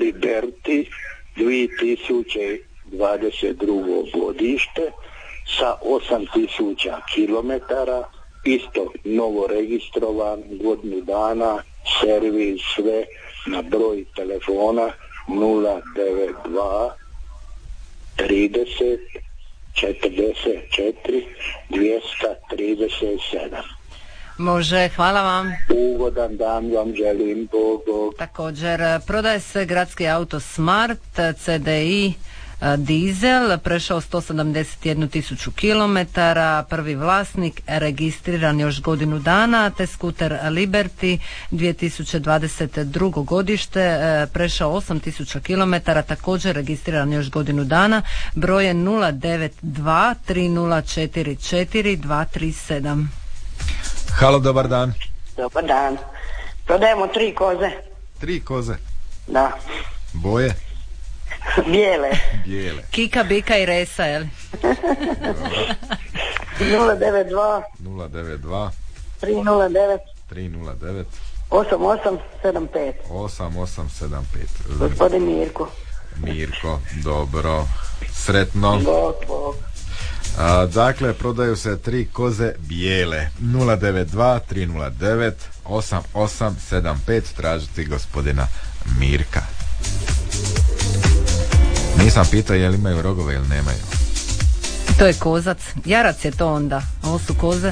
Liberty 2022. godište sa 8000 kilometara, isto novo registrovan, godinu dana, servis, sve na broj telefona 092 30 44 237. Može, hvala vam. Ugodan dan vam želim, Bog. Također, prodaje se gradski auto Smart CDI dizel, prešao 171.000 kilometara, prvi vlasnik, registriran još godinu dana, te skuter Liberty 2022. godište, prešao 8.000 kilometara, također registriran još godinu dana, broj je 092 3044 237. Halo, dobar dan. Dobar dan. Prodajemo 3 koze. 3 koze? Da. Boje? Bijele. Kika, bika i resa, jel? 092 309 8875. 8875. Gospodin Mirko, dobro. Sretno. Bog. Dakle, prodaju se 3 koze bijele. 092 309 8875. Tražiti gospodina Mirka. Nisam pitao je li imaju rogove ili nemaju. To je kozac. Jarac je to onda. Ovo su koze.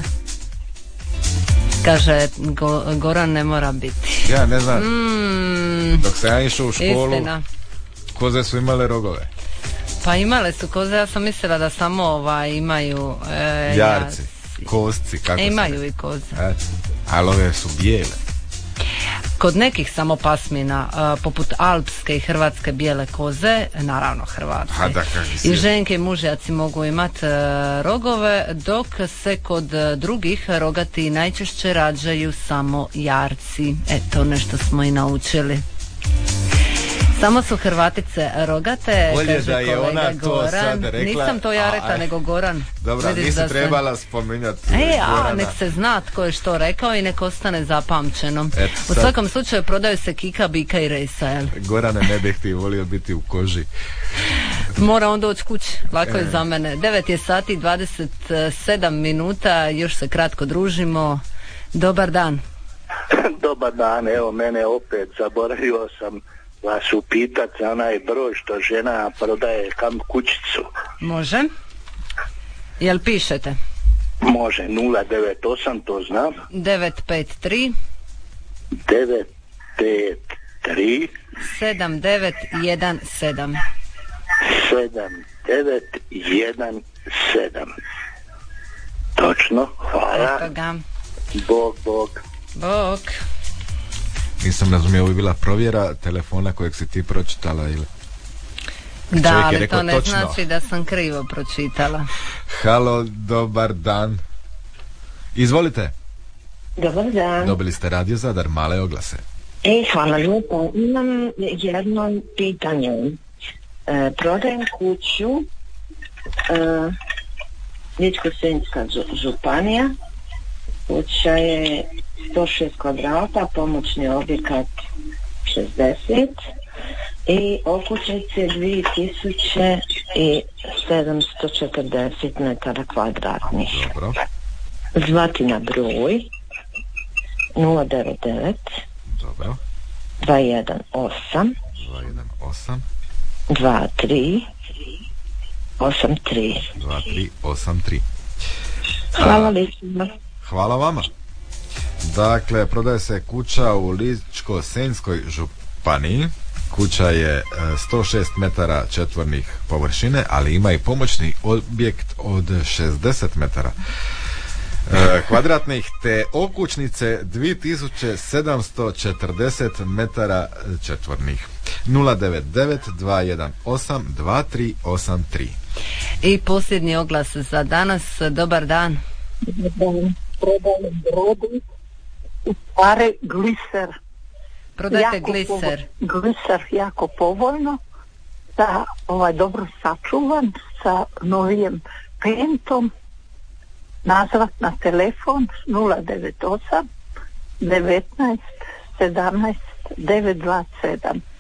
Kaže, Goran ne mora biti. Ja ne znam. Dok sam ja išao u školu, istina. Koze su imale rogove. Pa imale su koze, ja sam mislila da samo imaju jarci, kosci, kako se imaju i koze. Ali ove su bijele. Kod nekih samo pasmina, poput alpske i hrvatske bijele koze, naravno hrvatske, i ženke i mužjaci mogu imati rogove, dok se kod drugih rogati najčešće rađaju samo jarci. Eto, nešto smo i naučili. Samo su Hrvatice rogate, bolje kaže da je kolega ona to Goran. sad rekla. Nisam to ja rekla, nego Goran. Dobro, nisi trebala spominjati Gorana. Nek se zna tko je što rekao i nek ostane zapamćeno. U svakom slučaju prodaju se Kika, bika i resa, jel? Gorane, ne bih ti volio biti u koži. Mora on doći kući, lako je za mene. 9 je sati 27 minuta, još se kratko družimo. Dobar dan. Dobar dan, evo mene opet, zaboravio sam vas upitat za onaj broj što žena prodaje kam kućicu. Može. Jel pišete? Može, 098, to znam. 953 953 7917 7917. Točno, hvala. Bog. Nisam razumio, ovo je bila provjera telefona kojeg si ti pročitala ili... Da, ali to ne znači da sam krivo pročitala. Halo, dobar dan. Izvolite. Dobar dan. Dobili ste Radio Zadar, male oglase. Hvala lijepo. Imam jedno pitanje. Prodajem kuću, Ličko-senjska županija. Kuća je 106 kvadrata, pomoćni objekat 60 i okućnice 2740 metara kvadratnih. Dobro. Zvati na broj 099 Dobro. 218 23 83. Hvala lijepo. Hvala vama. Dakle, prodaje se kuća u Ličko-senjskoj županiji. Kuća je 106 metara četvornih površine, ali ima i pomoćni objekt od 60 metara kvadratnih, te okućnice 2740 metara četvornih. 099 218 2383. I posljednji oglas za danas. Dobar dan. Prodajem brodu u pare gliser. Prodajte gliser. Gliser jako povoljno, da dobro sačuvan, sa novijem pentom. Nazvat na telefon 098 19 17 927.